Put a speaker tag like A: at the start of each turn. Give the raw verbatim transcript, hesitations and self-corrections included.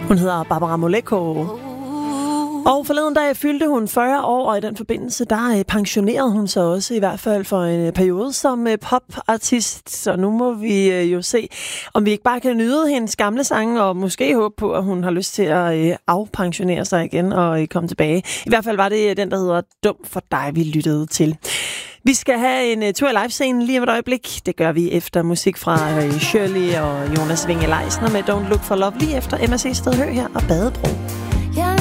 A: Hun hedder Barbara Moleko. Og forleden dag fyldte hun fyrre år, og i den forbindelse, der pensionerede hun sig også, i hvert fald for en periode som popartist. Så nu må vi jo se, om vi ikke bare kan nyde hendes gamle sange, og måske håbe på, at hun har lyst til at afpensionere sig igen og komme tilbage. I hvert fald var det den, der hedder Dum for dig, vi lyttede til. Vi skal have en tur i livescenen lige om et øjeblik. Det gør vi efter musik fra Shirley og Jonas Winge Leisner med Don't Look for Love, lige efter M S C Stedhø her og Badebro.
B: Jeg